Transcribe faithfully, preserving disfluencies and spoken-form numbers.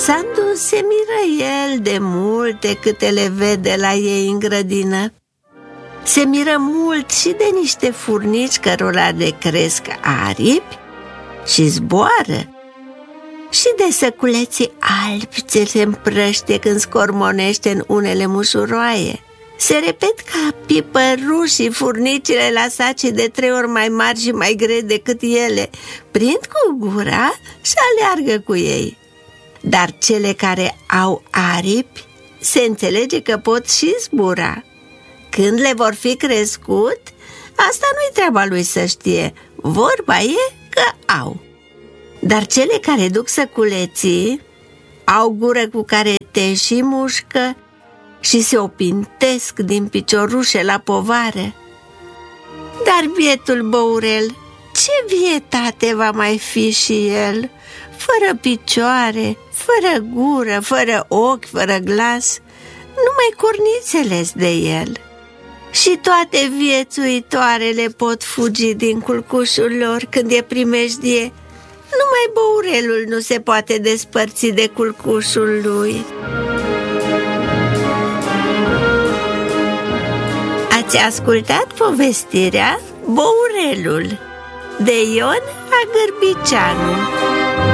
Sandu se miră el de multe câte le vede la ei în grădină. Se miră mult și de niște furnici cărora le cresc aripi și zboară, și de săculeții albi ce se împrăștie când scormonește în unele mușuroaie. Se repet ca pipărușii furnicile la saci de trei ori mai mari și mai grei decât ele, prind cu gura și aleargă cu ei. Dar cele care au aripi se înțelege că pot și zbura. Când le vor fi crescut, asta nu-i treaba lui să știe, vorba e că au. Dar cele care duc săculeții au gură cu care te și mușcă și se opintesc din piciorușe la povară. Dar bietul băurel, ce vietate va mai fi și el, fără picioare, fără gură, fără ochi, fără glas, numai cornițele de el. Și toate viețuitoarele pot fugi din culcușul lor când e primejdie. Numai băurelul nu se poate despărți de culcușul lui. Ați ascultat povestirea Băurelul de Ion Agârbiceanu.